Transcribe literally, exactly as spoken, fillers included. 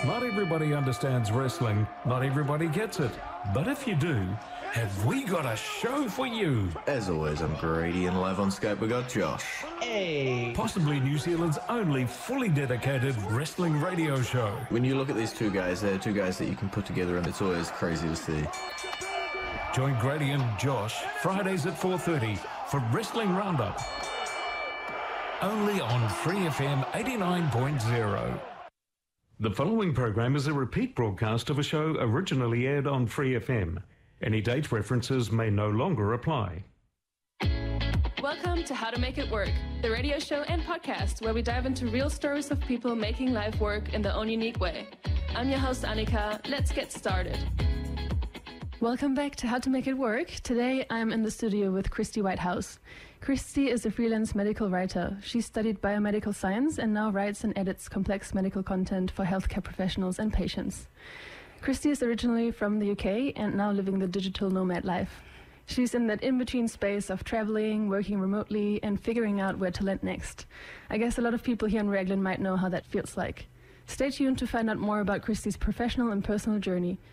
Not everybody understands wrestling, not everybody gets it. But if you do, have we got a show for you? As always, I'm Grady, and live on Skype we got Josh. Hey! Possibly New Zealand's only fully dedicated wrestling radio show. When you look at these two guys, they're two guys that you can put together, and it's always crazy to see. Join Grady and Josh Fridays at four thirty for Wrestling Roundup. Only on Free F M eighty-nine point zero. The following program is a repeat broadcast of a show originally aired on Free F M. Any date references may no longer apply. Welcome to How to Make It Work, the radio show and podcast where we dive into real stories of people making life work in their own unique way. I'm your host, Annika. Let's get started. Welcome back to How to Make It Work. Today I'm in the studio with Christy Whitehouse. Christy is a freelance medical writer. She studied biomedical science and now writes and edits complex medical content for healthcare professionals and patients. Christy is originally from the U K and now living the digital nomad life. She's in that in-between space of traveling, working remotely, and figuring out where to land next. I guess a lot of people here in Raglan might know how that feels like. Stay tuned to find out more about Christy's professional and personal journey.